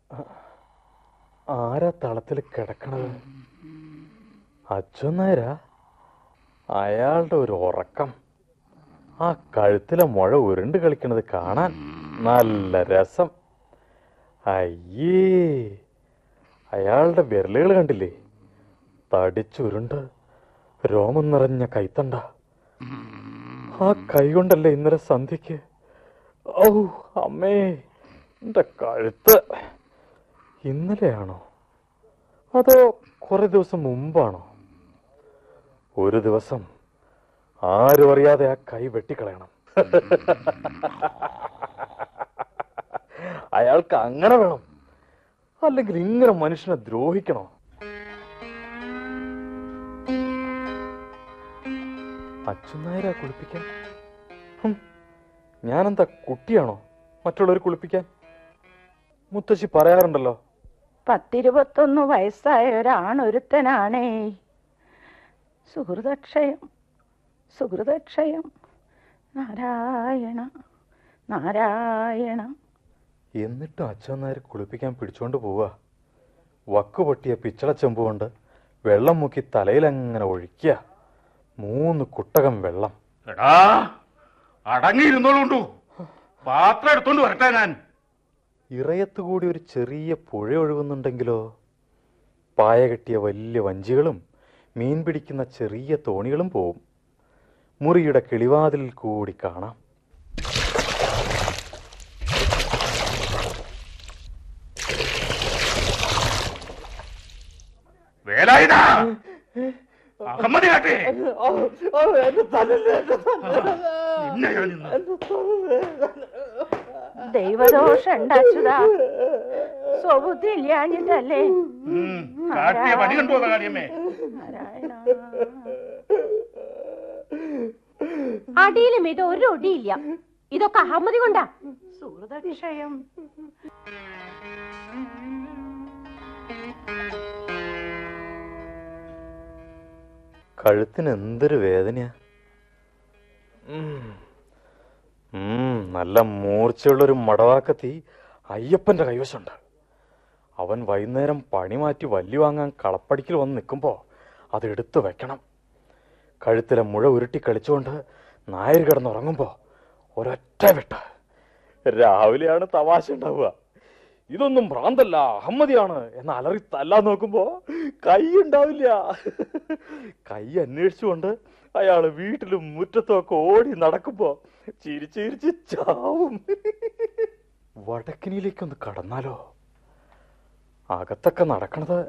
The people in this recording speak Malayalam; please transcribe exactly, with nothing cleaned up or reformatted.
ആരാ തളത്തിൽ കിടക്കണത്? അച്ഛനായരാ? അയാളുടെ ഒരു ഉറക്കം, ആ കഴുത്തിലെ മുഴ ഉരുണ്ട് കളിക്കണത് കാണാൻ നല്ല രസം. അയ്യേ, അയാളുടെ വിരലുകൾ കണ്ടില്ലേ? തടിച്ചുരുണ്ട് രോമം നിറഞ്ഞ കൈത്തണ്ട. ആ കൈ കൊണ്ടല്ലേ ഇന്നലെ സന്ധ്യക്ക്. ഔ അമ്മേ, എന്റെ കഴുത്ത്. ഇന്നലെയാണോ അതോ കുറെ ദിവസം മുമ്പാണോ? ഒരു ദിവസം ആരും അറിയാതെ ആ കൈ വെട്ടിക്കളയണം. അയാൾക്ക് അങ്ങനെ വേണം, അല്ലെങ്കിൽ ഇങ്ങനെ മനുഷ്യനെ ദ്രോഹിക്കണോ? അച്ഛനായരാ കുളിപ്പിക്കാൻ? ഞാനെന്താ കുട്ടിയാണോ മറ്റുള്ളവർ കുളിപ്പിക്കാൻ? മുത്തശ്ശി പറയാറുണ്ടല്ലോ, പത്തിരുപത്തൊന്ന് വയസ്സായ ഒരാണൊരുത്തനാണേ. സുഹൃതക്ഷയം സുഹൃതക്ഷയം നാരായണ നാരായണ. എന്നിട്ടും അച്ഛനായർ കുളിപ്പിക്കാൻ പിടിച്ചോണ്ട് പോവാ. വക്ക് പൊട്ടിയ പിച്ചള ചെമ്പ് കൊണ്ട് വെള്ളം മുക്കി തലയിലങ്ങനെ ഒഴിക്കുക. മൂന്ന് കുട്ടകം വെള്ളം. എടാ, അടങ്ങിയിരുന്നോളൂ, പാത്രം എടുത്തോണ്ട് വരട്ടെ ഞാൻ. ഇറയത്തുകൂടി ഒരു ചെറിയ പുഴ ഒഴുകുന്നുണ്ടെങ്കിലോ? പായ കെട്ടിയ വലിയ വഞ്ചികളും മീൻ പിടിക്കുന്ന ചെറിയ തോണികളും പോവും. മുറിയുടെ കിളിവാതിലിൽ കൂടി കാണാം. വേലായുധാ, അഹമ്മദ് കാട്ടെ, ദൈവദോഷം ഉണ്ടാച്ചുതാ. സ്വബുദ്ധി ഇല്ലാഞ്ഞിട്ടല്ലേ. പണി കണ്ടു കാര്യമേ. നാരായണ. അടിയിലും ഇത് ഒരു ഒടിയില്ല. ഇതൊക്കെ അഹമ്മദി കൊണ്ടാ. സുഹൃതക്ഷയം. കഴുത്തിന് എന്തൊരു വേദനയാ. നല്ല മൂർച്ചയുള്ളൊരു മടവാക്കത്തി അയ്യപ്പന്റെ കൈവശമുണ്ട്. അവൻ വൈകുന്നേരം പണി മാറ്റി വല്ലി വാങ്ങാൻ കളപ്പടിക്കൽ വന്ന് നിൽക്കുമ്പോൾ അത് എടുത്തു വെക്കണം. കഴുത്തിലെ മുഴ ഉരുട്ടി കളിച്ചുകൊണ്ട് നായർ കിടന്നുറങ്ങുമ്പോൾ ഒരൊറ്റ വെട്ട്. രാവിലെയാണ് തമാശ ഉണ്ടാവുക. ഇതൊന്നും ഭ്രാന്തല്ല, അഹമ്മദിയാണ് എന്ന് അലറി തല്ലാൻ നോക്കുമ്പോ കൈ ഉണ്ടാവില്ല. കൈ അന്വേഷിച്ചുകൊണ്ട് അയാള് വീട്ടിലും മുറ്റത്തും ഒക്കെ ഓടി നടക്കുമ്പോ ചിരിച്ച് ചിരിച്ച് ചാവും. വടക്കിനിയിലേക്കൊന്ന് കടന്നാലോ? അകത്തൊക്കെ നടക്കണത്